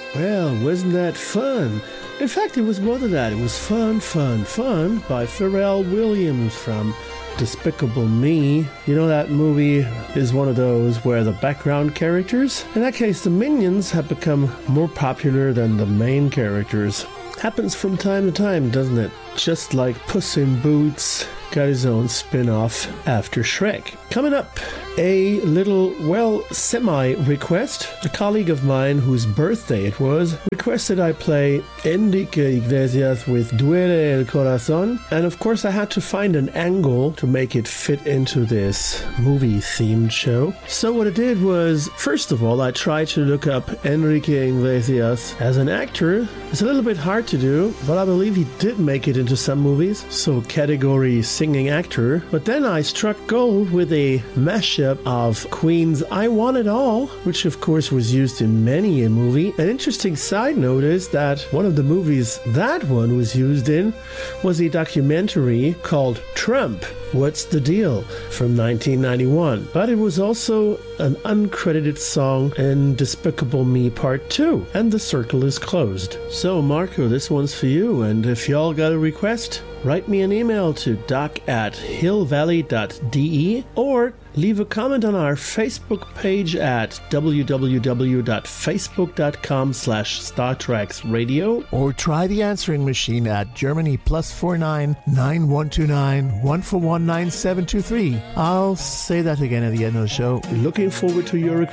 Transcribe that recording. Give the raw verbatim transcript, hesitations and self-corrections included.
Well, wasn't that fun? In fact, it was more than that. It was Fun, Fun, Fun by Pharrell Williams from Despicable Me. You know, that movie is one of those where the background characters, in that case the minions, have become more popular than the main characters. Happens from time to time, doesn't it? Just like Puss in Boots got his own spin-off after Shrek. Coming up, a little, well, semi-request. A colleague of mine whose birthday it was requested I play Enrique Iglesias with Duele el Corazón, and of course I had to find an angle to make it fit into this movie-themed show. So what I did was, first of all, I tried to look up Enrique Iglesias as an actor. It's a little bit hard to do, but I believe he did make it into some movies, so category singing actor. But then I struck gold with a mashup of Queen's I Want It All, which of course was used in many a movie. An interesting side note is that one of the movies that one was used in was a documentary called Trump, What's the Deal? From nineteen ninety-one. But it was also an uncredited song in Despicable Me Part two, and the circle is closed. So Marco, this one's for you, and if y'all got a request, write me an email to doc at hillvalley dot d e or leave a comment on our Facebook page at w w w dot facebook dot com slash Star Treks Radio. Or try the answering machine at Germany plus four nine nine one two nine one four one nine seven two three. I'll say that again at the end of the show. Looking forward to your